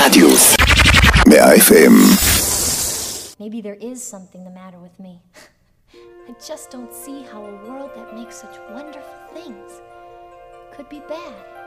רדיוס 100 FM. Maybe there is something the matter with me. I just don't see how a world that makes such wonderful things could be bad.